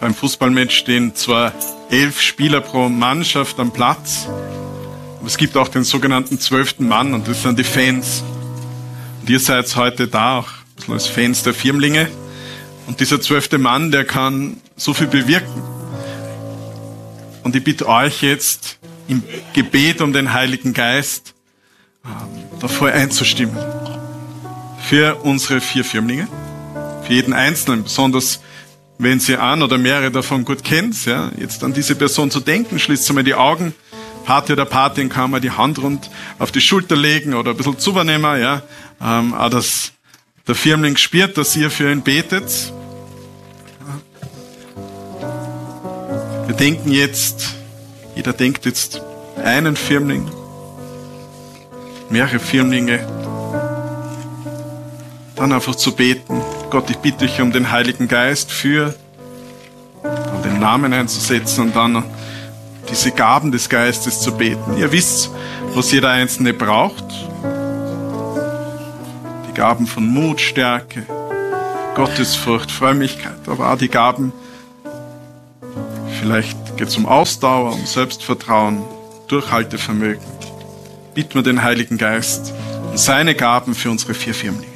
Beim Fußballmatch stehen zwar 11 Spieler pro Mannschaft am Platz, aber es gibt auch den sogenannten 12. Mann und das sind die Fans. Und ihr seid heute da, auch ein bisschen als Fans der Firmlinge. Und dieser 12. Mann, der kann so viel bewirken. Und ich bitte euch jetzt im Gebet um den Heiligen Geist davor einzustimmen. Für unsere 4 Firmlinge, für jeden Einzelnen, besonders wenn Sie ein oder mehrere davon gut kennt, ja, jetzt an diese Person zu denken, schließt einmal die Augen. Pate oder Patin kann man die Hand rund auf die Schulter legen oder ein bisschen zunehmen, ja, auch dass der Firmling spürt, dass ihr für ihn betet. Wir denken jetzt, jeder denkt jetzt einen Firmling, mehrere Firmlinge, dann einfach zu beten. Gott, ich bitte dich um den Heiligen Geist um den Namen einzusetzen und dann diese Gaben des Geistes zu beten. Ihr wisst, was jeder Einzelne braucht. Die Gaben von Mut, Stärke, Gottesfurcht, Frömmigkeit, aber auch die Gaben, vielleicht geht es um Ausdauer, um Selbstvertrauen, Durchhaltevermögen. Bitten wir den Heiligen Geist um seine Gaben für unsere 4 Firmlinge.